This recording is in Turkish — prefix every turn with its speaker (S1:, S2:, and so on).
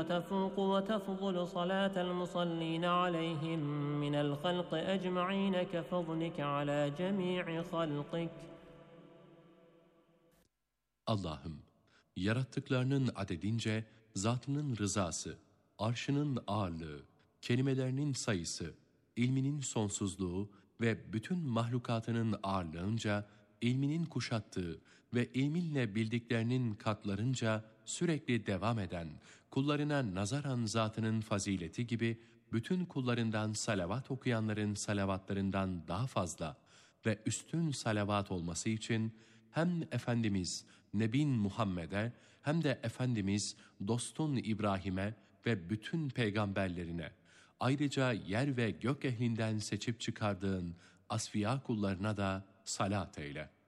S1: وتفوق وتفضل صلاة المصلين عليهم من الخلق أجمعين كفضلك على جميع خلقك.
S2: Allah'ım, yarattıklarının adedince zatının rızası, arşının ağırlığı, kelimelerinin sayısı, ilminin sonsuzluğu ve bütün mahlukatının ağırlığınca, ilminin kuşattığı ve ilminle bildiklerinin katlarınca sürekli devam eden, kullarına nazaran zatının fazileti gibi bütün kullarından salavat okuyanların salavatlarından daha fazla ve üstün salavat olması için hem Efendimiz Nebin Muhammed'e hem de Efendimiz dostun İbrahim'e ve bütün peygamberlerine, ayrıca yer ve gök ehlinden seçip çıkardığın asfiya kullarına da salat eyle.